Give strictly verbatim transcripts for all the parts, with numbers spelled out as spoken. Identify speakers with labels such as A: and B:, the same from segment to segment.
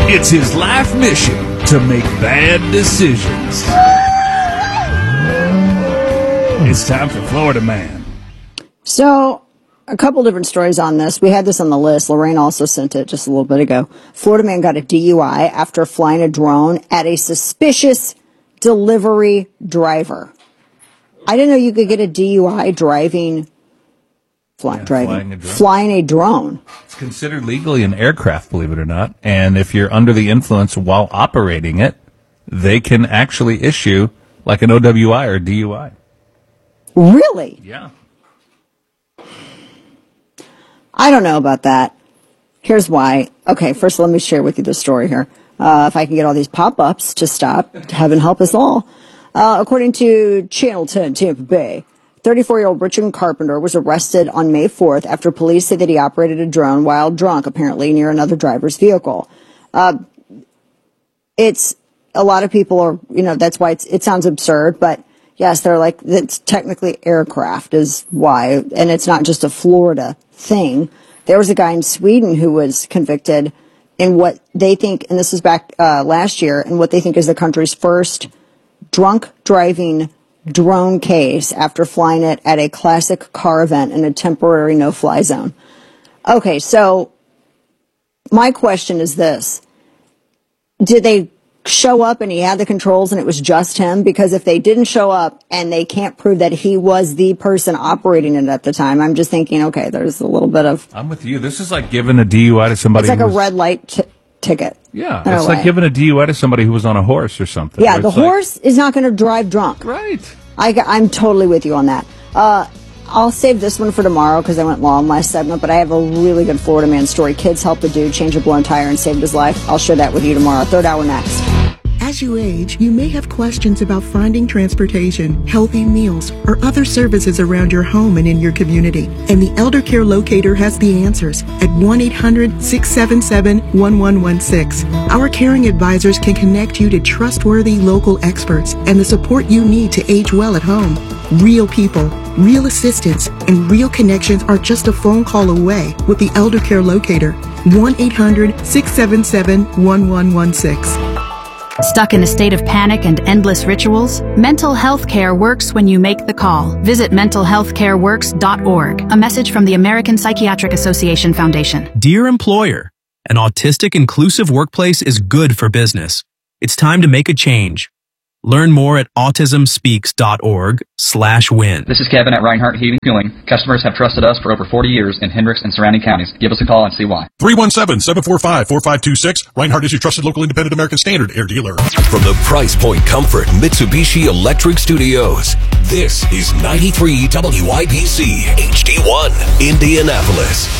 A: It's his life mission to make bad decisions. It's time for Florida Man.
B: So, a couple different stories on this. We had this on the list. Lorraine also sent it just a little bit ago. Florida man got a D U I after flying a drone at a suspicious delivery driver. I didn't know you could get a D U I driving, fly,
A: yeah,
B: driving,
A: flying a drone.
B: Flying a drone.
A: It's considered legally an aircraft, believe it or not. And if you're under the influence while operating it, they can actually issue like an O W I or D U I.
B: Really?
A: Yeah.
B: I don't know about that. Here's why. Okay, first let me share with you the story here. Uh, if I can get all these pop-ups to stop, heaven help us all. Uh, according to Channel ten Tampa Bay, thirty-four-year-old Richard Carpenter was arrested on May fourth after police said that he operated a drone while drunk, apparently, near another driver's vehicle. Uh, it's, a lot of people are, you know, that's why it's, it sounds absurd, but yes, they're like, it's technically aircraft is why, and it's not just a Florida thing. There was a guy in Sweden who was convicted in what they think, and this is back uh, last year, in what they think is the country's first drunk driving drone case after flying it at a classic car event in a temporary no-fly zone. Okay, so my question is this. Did they show up and he had the controls and it was just him? Because if they didn't show up and they can't prove that he was the person operating it at the time, I'm just thinking, okay, there's a little bit of...
A: I'm with you. This is like giving a D U I to somebody.
B: It's like a
A: was,
B: red light t- ticket.
A: Yeah, it's like giving a D U I to somebody who was on a horse or something.
B: Yeah, the
A: like,
B: horse is not going to drive drunk.
A: Right.
B: I, I'm totally with you on that. Uh, I'll save this one for tomorrow because I went long last segment, but I have a really good Florida man story. Kids helped a dude change a blown tire and saved his life. I'll share that with you tomorrow. Third hour next.
C: As you age, you may have questions about finding transportation, healthy meals, or other services around your home and in your community. And the Elder Care Locator has the answers at one eight hundred six seven seven one one one six. Our caring advisors can connect you to trustworthy local experts and the support you need to age well at home. Real people, real assistance, and real connections are just a phone call away with the Elder Care Locator. one eight hundred six seven seven one one one six.
D: Stuck in a state of panic and endless rituals? Mental health care works when you make the call. Visit mental health care works dot org. A message from the American Psychiatric Association Foundation.
E: Dear employer, an autistic inclusive workplace is good for business. It's time to make a change. Learn more at autism speaks dot org slash win.
F: This is Kevin at Reinhardt Heating and Cooling. Customers have trusted us for over forty years in Hendricks and surrounding counties. Give us a call and see why.
G: three one seven, seven four five, four five two six. Reinhardt is your trusted local independent American Standard air dealer.
H: From the Price Point Comfort Mitsubishi Electric Studios, this is ninety-three W I B C H D one, Indianapolis.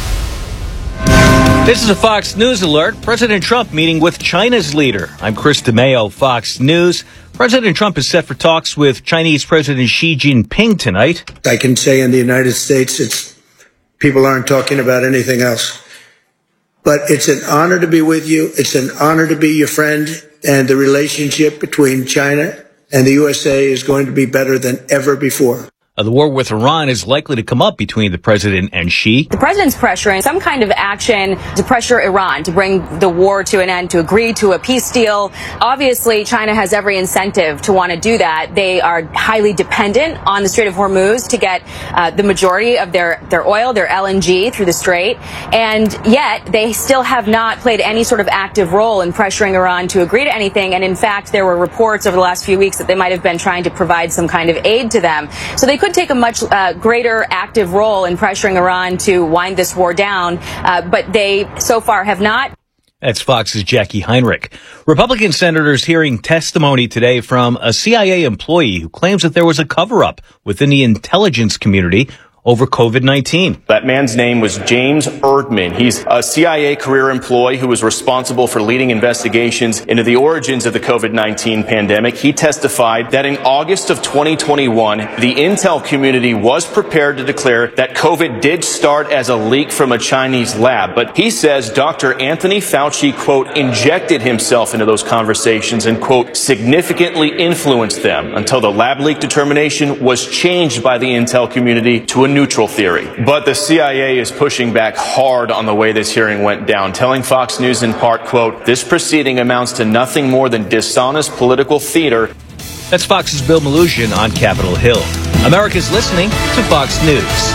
I: This is a Fox News alert. President Trump meeting with China's leader. I'm Chris DeMayo, Fox News. President Trump is set for talks with Chinese President Xi Jinping tonight.
J: I can say in the United States, it's people aren't talking about anything else. But it's an honor to be with you. It's an honor to be your friend. And the relationship between China and the U S A is going to be better than ever before.
I: Uh, the war with Iran is likely to come up between the president and Xi.
K: The president's pressuring some kind of action to pressure Iran to bring the war to an end, to agree to a peace deal. Obviously, China has every incentive to want to do that. They are highly dependent on the Strait of Hormuz to get uh, the majority of their, their oil, their L N G through the Strait. And yet, they still have not played any sort of active role in pressuring Iran to agree to anything. And in fact, there were reports over the last few weeks that they might have been trying to provide some kind of aid to them. So they could take a much uh, greater active role in pressuring Iran to wind this war down, uh, but they so far have not.
I: That's Fox's Jackie Heinrich. Republican senators hearing testimony today from a C I A employee who claims that there was a cover-up within the intelligence community over COVID nineteen.
L: That man's name was James Erdman. He's a C I A career employee who was responsible for leading investigations into the origins of the COVID nineteen pandemic. He testified that in August of twenty twenty-one, the intel community was prepared to declare that COVID did start as a leak from a Chinese lab. But he says Doctor Anthony Fauci, quote, injected himself into those conversations and, quote, significantly influenced them until the lab leak determination was changed by the intel community to a neutral theory. But the C I A is pushing back hard on the way this hearing went down, telling Fox News in part, quote, "This proceeding amounts to nothing more than dishonest political theater."
I: That's Fox's Bill Melugin on Capitol Hill. America's listening to Fox News.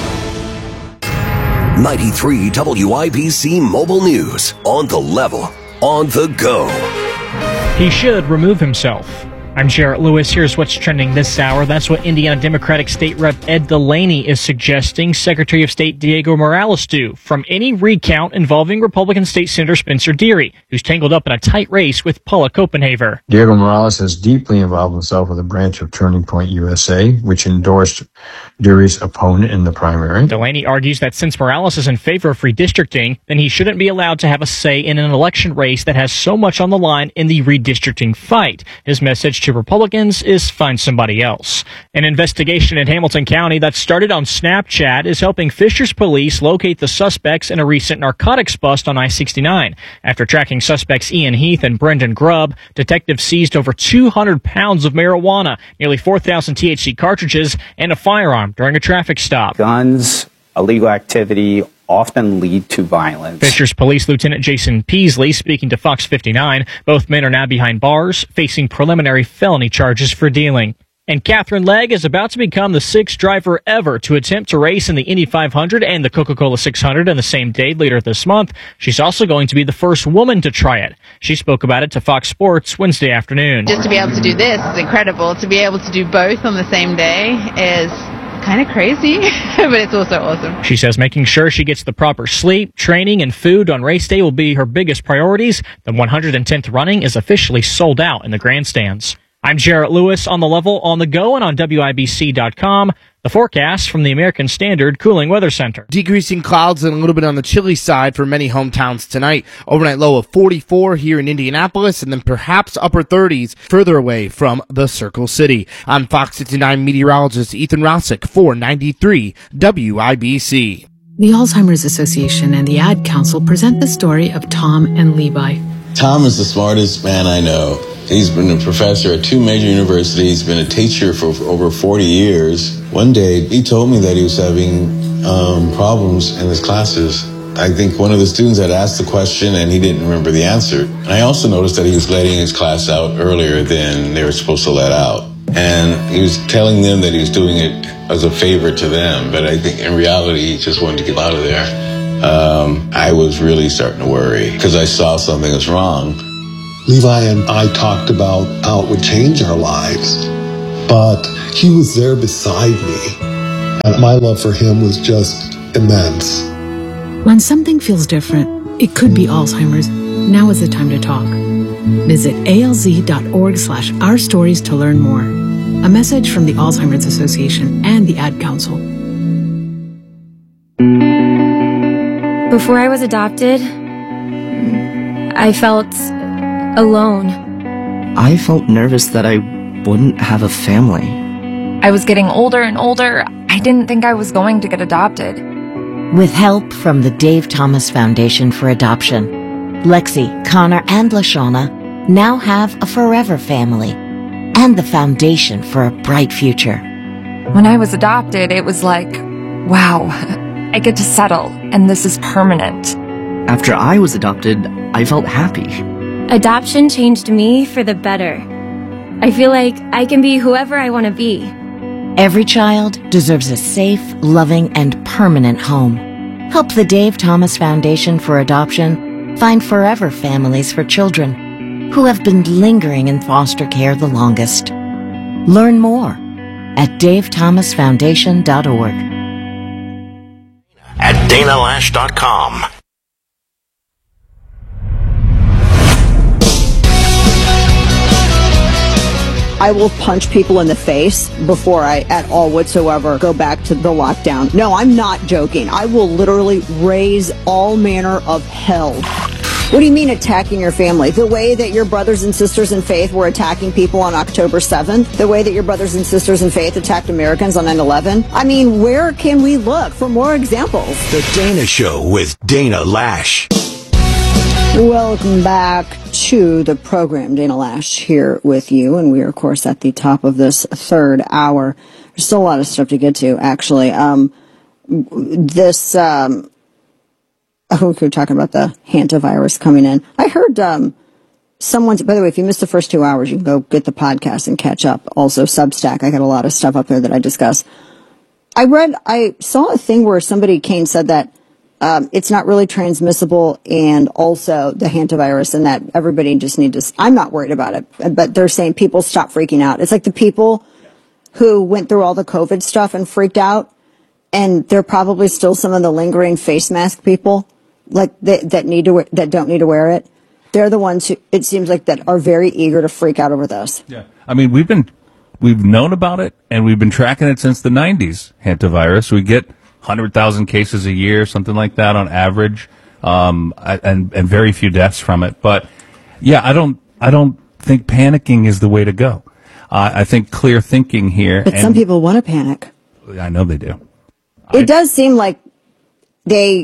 H: ninety-three W I B C Mobile News. On the level. On the go.
M: He should remove himself. I'm Jarrett Lewis. Here's what's trending this hour. That's what Indiana Democratic State Rep Ed Delaney is suggesting Secretary of State Diego Morales do from any recount involving Republican State Senator Spencer Deary, who's tangled up in a tight race with Paula Copenhaver.
N: Diego Morales has deeply involved himself with a branch of Turning Point U S A, which endorsed Deary's opponent in the primary.
M: Delaney argues that since Morales is in favor of redistricting, then he shouldn't be allowed to have a say in an election race that has so much on the line in the redistricting fight. His message to Republicans is find somebody else. An investigation in Hamilton County that started on Snapchat is helping Fishers police locate the suspects in a recent narcotics bust on I sixty-nine. After tracking suspects Ian Heath and Brendan Grubb, detectives seized over two hundred pounds of marijuana, nearly four thousand T H C cartridges, and a firearm during a traffic stop.
O: Guns, illegal activity, often lead to violence.
M: Fishers Police Lieutenant Jason Peasley speaking to Fox fifty-nine. Both men are now behind bars, facing preliminary felony charges for dealing. And Catherine Legg is about to become the sixth driver ever to attempt to race in the Indy five hundred and the Coca-Cola six hundred in the same day later this month. She's also going to be the first woman to try it. She spoke about it to Fox Sports Wednesday afternoon.
P: Just to be able to do this is incredible. To be able to do both on the same day is kind of crazy, but it's also awesome.
M: She says making sure she gets the proper sleep, training, and food on race day will be her biggest priorities. The one hundred tenth running is officially sold out in the grandstands. I'm Jarrett Lewis on the level, on the go, and on W I B C dot com. The forecast from the American Standard Cooling Weather Center.
Q: Decreasing clouds and a little bit on the chilly side for many hometowns tonight. Overnight low of forty-four here in Indianapolis, and then perhaps upper thirties further away from the Circle City. I'm Fox fifty-nine meteorologist Ethan Rossick for ninety-three W I B C.
R: The Alzheimer's Association and the Ad Council present the story of Tom and Levi.
S: Tom is the smartest man I know. He's been a professor at two major universities, been a teacher for over forty years. One day, he told me that he was having um, problems in his classes. I think one of the students had asked the question and he didn't remember the answer. And I also noticed that he was letting his class out earlier than they were supposed to let out. And he was telling them that he was doing it as a favor to them, but I think in reality, he just wanted to get out of there. Um, I was really starting to worry because I saw something was wrong.
T: Levi and I talked about how it would change our lives, but he was there beside me, and my love for him was just immense.
R: When something feels different, it could be Alzheimer's. Now is the time to talk. Visit alz.org slash our stories to learn more. A message from the Alzheimer's Association and the Ad Council.
U: Before I was adopted, I felt alone.
V: I felt nervous that I wouldn't have a family.
W: I was getting older and older. I didn't think I was going to get adopted.
X: With help from the Dave Thomas Foundation for Adoption, Lexi, Connor, and LaShawna now have a forever family and the foundation for a bright future.
W: When I was adopted, it was like, wow, I get to settle, and this is permanent.
V: After I was adopted, I felt happy.
Y: Adoption changed me for the better. I feel like I can be whoever I want to be.
X: Every child deserves a safe, loving, and permanent home. Help the Dave Thomas Foundation for Adoption find forever families for children who have been lingering in foster care the longest. Learn more at dave thomas foundation dot org.
H: At dana lash dot com.
B: I will punch people in the face before I at all whatsoever go back to the lockdown. No, I'm not joking. I will literally raise all manner of hell. What do you mean attacking your family? The way that your brothers and sisters in faith were attacking people on October seventh? The way that your brothers and sisters in faith attacked Americans on nine eleven? I mean, where can we look for more examples?
H: The Dana Show with Dana Lash.
B: Welcome back to the program. Dana Lash here with you, and we are, of course, at the top of this third hour. There's still a lot of stuff to get to, actually. Um, this, um, oh, we were talking about the hantavirus coming in. I heard, um, someone's, by the way, if you missed the first two hours, you can go get the podcast and catch up. Also, Substack. I got a lot of stuff up there that I discuss. I read, I saw a thing where somebody, Kane, said that um, it's not really transmissible, and also the hantavirus, and that everybody just need to, I'm not worried about it, but they're saying people stop freaking out. It's like the people who went through all the COVID stuff and freaked out, and they're probably still some of the lingering face mask people, like that, that need to, that don't need to wear it. They're the ones who, it seems like, that are very eager to freak out over this.
A: Yeah. I mean, we've been, we've known about it, and we've been tracking it since the nineties, hantavirus. We get one hundred thousand cases a year, something like that on average, um, and, and very few deaths from it. But yeah, I don't, I don't think panicking is the way to go. Uh, I think clear thinking here.
B: But
A: and
B: some people want to panic.
A: I know they do.
B: It
A: I,
B: does seem like they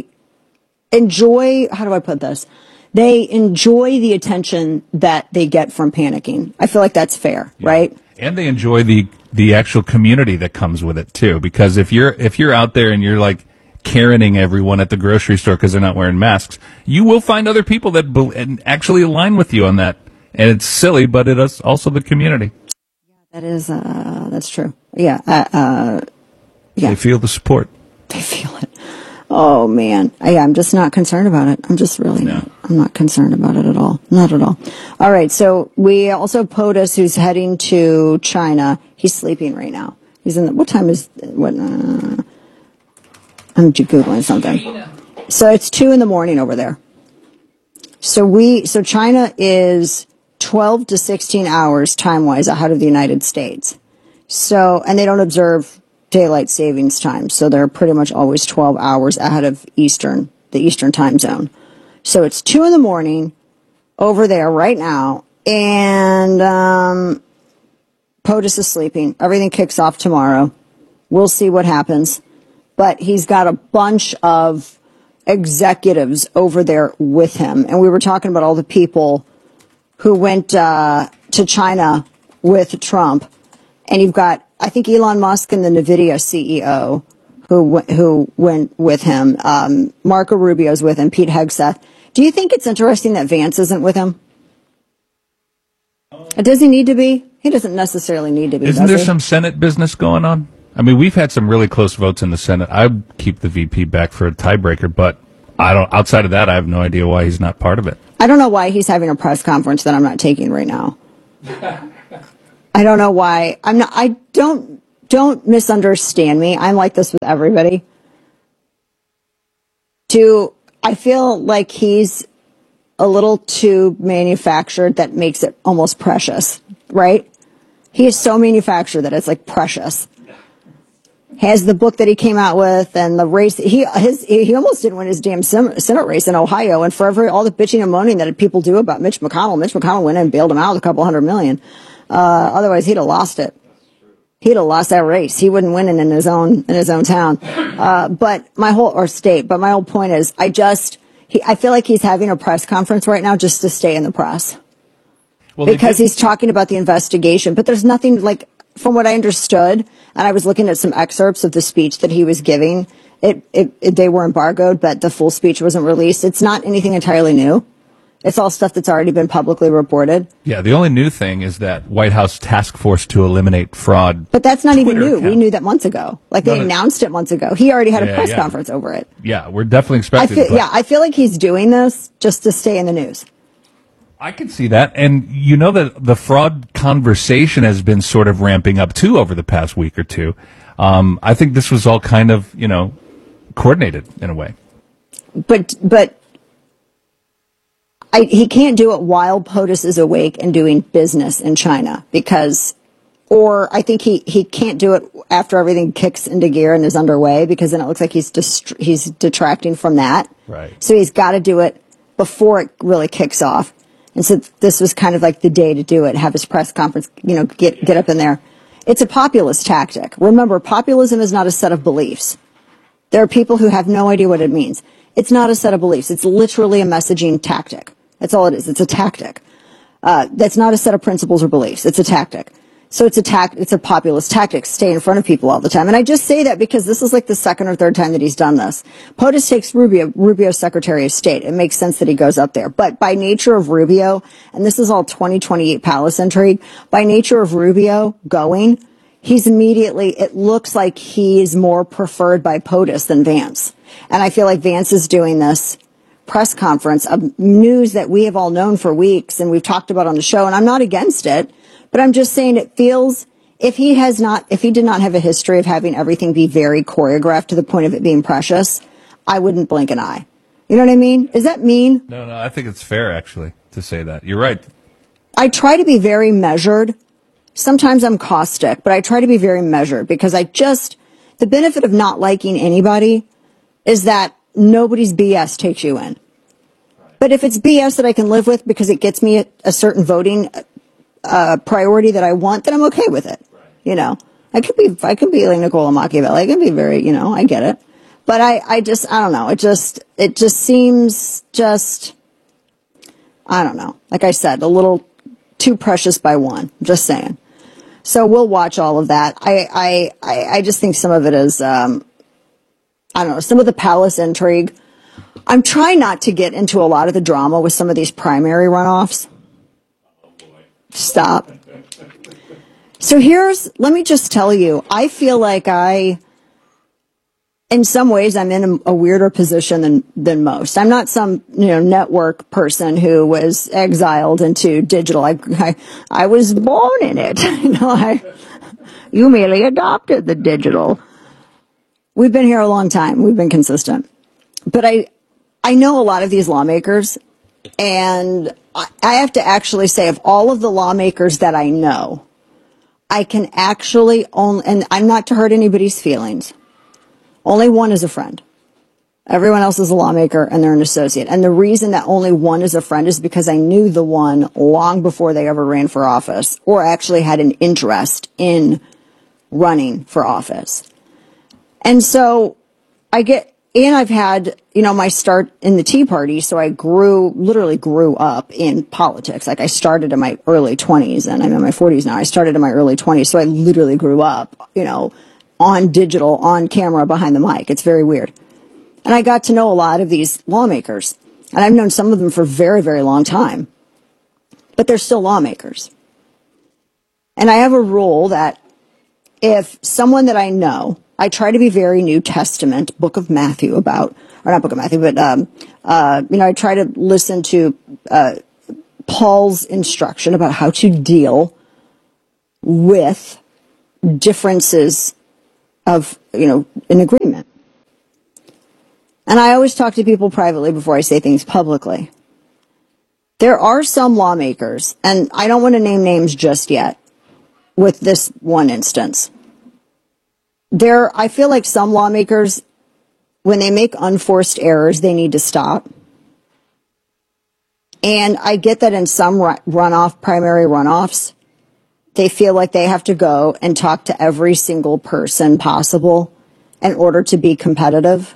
B: enjoy, how do I put this? They enjoy the attention that they get from panicking. I feel like that's fair,
A: yeah.
B: right?
A: And they enjoy the, the actual community that comes with it too. Because if you're, if you're out there and you're like Karening everyone at the grocery store because they're not wearing masks, you will find other people that be, and actually align with you on that. And it's silly, but it is also the community.
B: That is, uh, that's true. Yeah, uh, uh, yeah.
A: They feel the support.
B: They feel it. Oh man, I, I'm just not concerned about it. I'm just really
A: no.
B: not. I'm not concerned about it at all. Not at all. All right. So we also POTUS, who's heading to China. He's sleeping right now. He's in. The, what time is? What? Uh, I'm googling something. So it's two in the morning over there. So we. So China is twelve to sixteen hours time wise ahead of the United States. So and they don't observe daylight savings time, so they're pretty much always twelve hours ahead of Eastern, the Eastern time zone. So it's two in the morning over there right now, and um, POTUS is sleeping. Everything kicks off tomorrow. We'll see what happens. But he's got a bunch of executives over there with him, and we were talking about all the people who went uh, to China with Trump, and you've got, I think, Elon Musk and the NVIDIA C E O who who went with him. Um, Marco Rubio's with him. Pete Hegseth. Do you think it's interesting that Vance isn't with him? Does he need to be? He doesn't necessarily need to be.
A: Isn't
B: does
A: there
B: he?
A: some Senate business going on? I mean, we've had some really close votes in the Senate. I'd keep the V P back for a tiebreaker, but I don't. Outside of that, I have no idea why he's not part of it.
B: I don't know why he's having a press conference that I'm not taking right now. I don't know why. I'm not, I don't, don't misunderstand me. I'm like this with everybody. To, I feel like he's a little too manufactured that makes it almost precious, right? He is so manufactured that it's like precious. Has the book that he came out with and the race, he, his, he almost didn't win his damn Senate race in Ohio. And for every, all the bitching and moaning that people do about Mitch McConnell, Mitch McConnell went in and bailed him out with a couple hundred million. Uh, otherwise he'd have lost it. He'd have lost that race. He wouldn't win it in his own, in his own town. Uh, but my whole, or state, but my whole point is, I just, he, I feel like he's having a press conference right now just to stay in the press. Well, because he's talking about the investigation, but there's nothing like, from what I understood, and I was looking at some excerpts of the speech that he was giving, it, it, it they were embargoed, but the full speech wasn't released. It's not anything entirely new. It's all stuff that's already been publicly reported.
A: Yeah, the only new thing is that White House task force to eliminate fraud.
B: But that's not
A: Twitter
B: even new.
A: account.
B: We knew that months ago. Like they
A: No, no.
B: announced it months ago. He already had
A: Yeah,
B: a press
A: yeah.
B: conference over it.
A: Yeah, we're definitely
B: I
A: expecting.
B: feel,
A: but
B: yeah, I feel like he's doing this just to stay in the news.
A: I can see that, and you know that the fraud conversation has been sort of ramping up too over the past week or two. Um, I think this was all kind of, you know, coordinated in a way.
B: But but I, he can't do it while POTUS is awake and doing business in China because, or I think he, he can't do it after everything kicks into gear and is underway because then it looks like he's dist- he's detracting from that.
A: Right.
B: So he's got to do it before it really kicks off. And so this was kind of like the day to do it, have his press conference, you know, get get up in there. It's a populist tactic. Remember, populism is not a set of beliefs. There are people who have no idea what it means. It's not a set of beliefs. It's literally a messaging tactic. That's all it is. It's a tactic. Uh, that's not a set of principles or beliefs. It's a tactic. So it's a tac- it's a populist tactic, stay in front of people all the time. And I just say that because this is like the second or third time that he's done this. POTUS takes Rubio, Rubio's Secretary of State. It makes sense that he goes up there. But by nature of Rubio, and this is all twenty twenty-eight palace intrigue, by nature of Rubio going, he's immediately, it looks like he is more preferred by POTUS than Vance. And I feel like Vance is doing this press conference of news that we have all known for weeks and we've talked about on the show, and I'm not against it. But I'm just saying it feels, if he has not, if he did not have a history of having everything be very choreographed to the point of it being precious, I wouldn't blink an eye. You know what I mean? Is that mean?
A: No, no, I think it's fair, actually, to say that. You're right.
B: I try to be very measured. Sometimes I'm caustic, but I try to be very measured because I just, the benefit of not liking anybody is that nobody's B S takes you in. But if it's B S that I can live with because it gets me a, a certain voting uh, priority that I want, then I'm okay with it. You know, I could be, I could be like Nicola Machiavelli. I can be very, you know, I get it. But I, I just, I don't know. It just, it just seems just, I don't know. Like I said, a little too precious by one. Just saying. So we'll watch all of that. I, I, I, I just think some of it is, um, I don't know, some of the palace intrigue. I'm trying not to get into a lot of the drama with some of these primary runoffs. Stop. So here's, let me just tell you, I feel like I, in some ways, I'm in a, a weirder position than, than most. I'm not some, you know, network person who was exiled into digital. I, I, I was born in it. You know, I, you merely adopted the digital. We've been here a long time. We've been consistent. But I, I know a lot of these lawmakers, and I, I have to actually say, of all of the lawmakers that I know, I can actually only, and I'm not to hurt anybody's feelings, only one is a friend. Everyone else is a lawmaker and they're an associate. And the reason that only one is a friend is because I knew the one long before they ever ran for office or actually had an interest in running for office. And so I get, and I've had, you know, my start in the Tea Party, so I grew, literally grew up in politics. Like I started in my early twenties, and I'm in my forties now. I started in my early twenties, so I literally grew up, you know, on digital, on camera, behind the mic. It's very weird. And I got to know a lot of these lawmakers, and I've known some of them for a very, very long time. But they're still lawmakers. And I have a rule that if someone that I know, I try to be very New Testament, Book of Matthew about, or not Book of Matthew, but, um, uh, you know, I try to listen to, uh, Paul's instruction about how to deal with differences of, you know, an agreement. And I always talk to people privately before I say things publicly. There are some lawmakers, and I don't want to name names just yet with this one instance. There, I feel like some lawmakers, when they make unforced errors, they need to stop. And I get that in some runoff, primary runoffs, they feel like they have to go and talk to every single person possible in order to be competitive.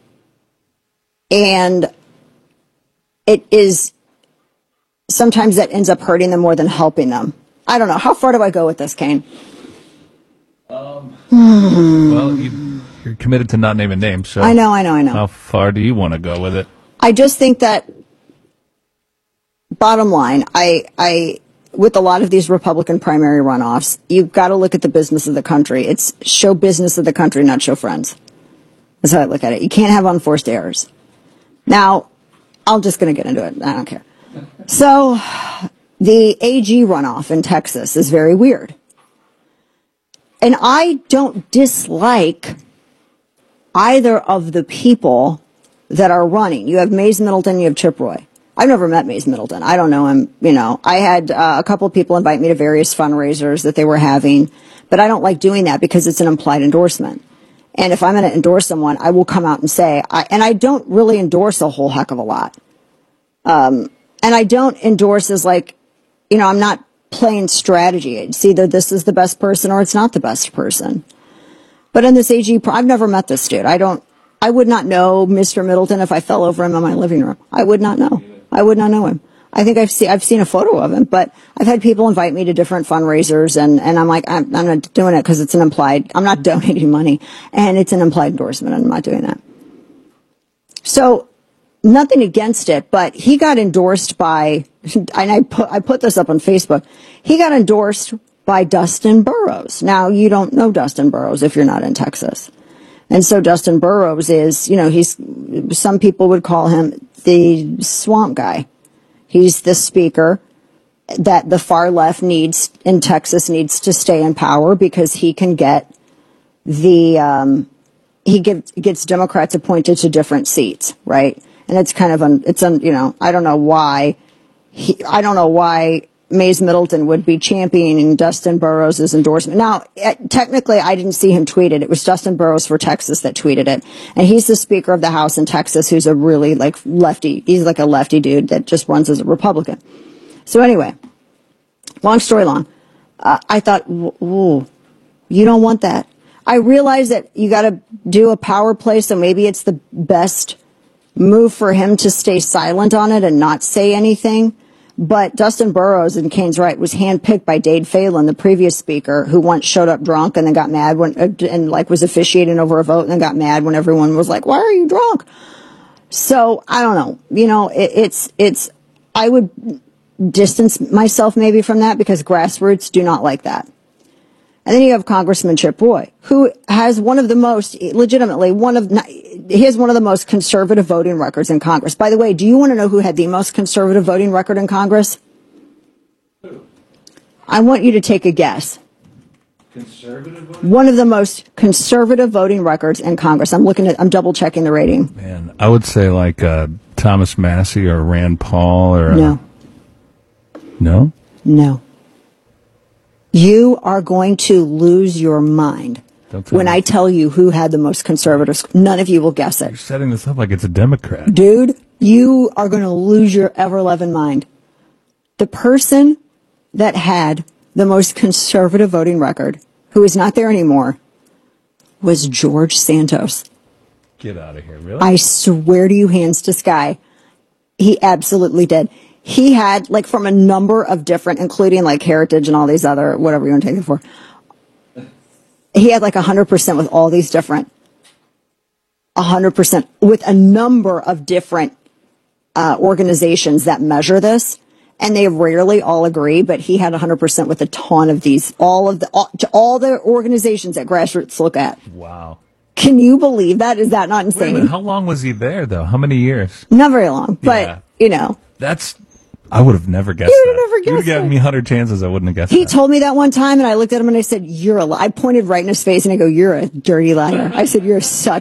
B: And it is, sometimes that ends up hurting them more than helping them. I don't know. How far do I go with this, Kane?
A: Um, well, you, you're committed to not naming names, so
B: I know, I know, I know.
A: How far do you want to go with it?
B: I just think that, bottom line, I, I, with a lot of these Republican primary runoffs, you've got to look at the business of the country. It's show business of the country, not show friends. That's how I look at it. You can't have unforced errors. Now, I'm just going to get into it. I don't care. So, the A G runoff in Texas is very weird. And I don't dislike either of the people that are running. You have Mays Middleton, you have Chip Roy. I've never met Mays Middleton. I don't know him. You know, I had uh, a couple of people invite me to various fundraisers that they were having, but I don't like doing that because it's an implied endorsement. And if I'm going to endorse someone, I will come out and say, I, and I don't really endorse a whole heck of a lot. Um, and I don't endorse as like, you know, I'm not playing strategy. It's either this is the best person or it's not the best person. But in this A G, I've never met this dude. I don't, I would not know Mister Middleton if I fell over him in my living room. I would not know. I would not know him. I think I've seen I've seen a photo of him, but I've had people invite me to different fundraisers, and, and I'm like, I'm, I'm not doing it because it's an implied. I'm not donating money, and it's an implied endorsement. I'm not doing that. So nothing against it, but he got endorsed by, and I put I put this up on Facebook. He got endorsed by Dustin Burrows. Now you don't know Dustin Burrows if you're not in Texas, and so Dustin Burrows is, you know, he's some people would call him the swamp guy. He's the speaker that the far left needs in Texas needs to stay in power because he can get the, um, he gets, gets Democrats appointed to different seats, right? And it's kind of, un, it's, un, you know, I don't know why, he, I don't know why Mays Middleton would be championing Dustin Burrows' endorsement. Now, technically, I didn't see him tweet it. It was Dustin Burrows for Texas that tweeted it. And he's the Speaker of the House in Texas who's a really, like, lefty. He's like a lefty dude that just runs as a Republican. So anyway, long story long, uh, I thought, ooh, you don't want that. I realize that you got to do a power play, so maybe it's the best move for him to stay silent on it and not say anything. But Dustin Burrows, and Kane's right, was handpicked by Dade Phelan, the previous speaker, who once showed up drunk and then got mad when, and like was officiating over a vote and then got mad when everyone was like, why are you drunk? So I don't know. You know, it, it's, it's, I would distance myself maybe from that because grassroots do not like that. And then you have Congressman Chip Roy, who has one of the most, legitimately, one of, he has one of the most conservative voting records in Congress. By the way, do you want to know who had the most conservative voting record in Congress? Who? I want you to take a guess. Conservative voting? One of the most conservative voting records in Congress. I'm looking at, I'm double checking the rating.
A: Man, I would say like uh, Thomas Massey or Rand Paul or.
B: No.
A: Uh, no?
B: No. You are going to lose your mind when I tell you who had the most conservative. None of you will guess it.
A: You're setting this up like it's a Democrat.
B: Dude, you are going to lose your ever-loving mind. The person that had the most conservative voting record, who is not there anymore, was George Santos.
A: Get out of here, really?
B: I swear to you, hands to sky, he absolutely did. He had, like, from a number of different, including, like, Heritage and all these other, whatever you want to take it for, he had, like, one hundred percent with all these different, one hundred percent with a number of different uh, organizations that measure this, and they rarely all agree, but he had one hundred percent with a ton of these, all of the, all, all the organizations that grassroots look at.
A: Wow.
B: Can you believe that? Is that not insane?
A: Wait a minute, how long was he there, though? How many years?
B: Not very long, but,
A: yeah.
B: you know.
A: That's, I would have never guessed
B: you
A: that.
B: would have never guessed
A: You would have given me one hundred chances, I wouldn't have guessed
B: He
A: that.
B: told me that one time, and I looked at him and I said, you're a li-. I pointed right in his face and I go, you're a dirty liar. I said, you're such